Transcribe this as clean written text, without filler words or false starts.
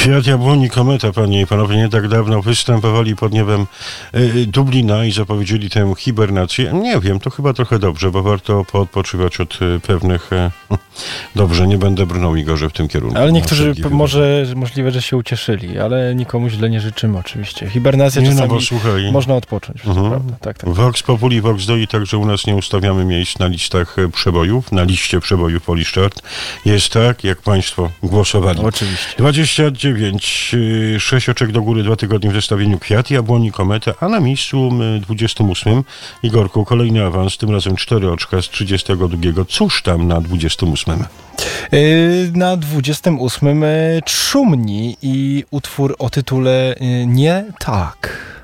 Kwiat Jabłoni Kometa, panie i panowie, nie tak dawno występowali pod niebem Dublina i zapowiedzieli tę hibernację. Nie wiem, to chyba trochę dobrze, bo warto poodpoczywać od pewnych... Dobrze, nie będę brnął, Igorze, w tym kierunku. Ale niektórzy możliwe, że się ucieszyli, ale nikomu źle nie życzymy oczywiście. Hibernacja nie, czasami bo słuchaj, można odpocząć. Prawda? Tak. Vox Populi, Vox Dei, także u nas nie ustawiamy miejsc na listach przebojów, na liście przebojów Polish Chart. Jest tak, jak państwo głosowali. Oczywiście. 29, 6 oczek do góry, 2 tygodnie w zestawieniu Kwiat Jabłoni Kometa, a na miejscu 28, Igorku, kolejny awans, tym razem 4 oczka z 32. Cóż tam na 28? Na 28 Trzumni i utwór o tytule Nie tak.